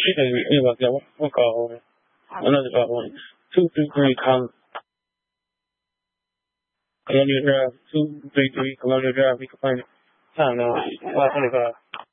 Anyway, yeah, one call. Another call. 233 Colonial Drive. 233 Colonial Drive. We can find it. Time now. 525.